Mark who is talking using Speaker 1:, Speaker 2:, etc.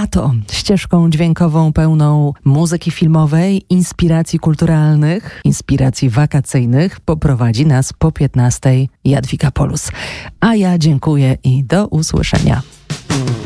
Speaker 1: lato. Ścieżką dźwiękową pełną muzyki filmowej, inspiracji kulturalnych, inspiracji wakacyjnych poprowadzi nas po 15:00 Jadwiga Polus. A ja dziękuję i do usłyszenia.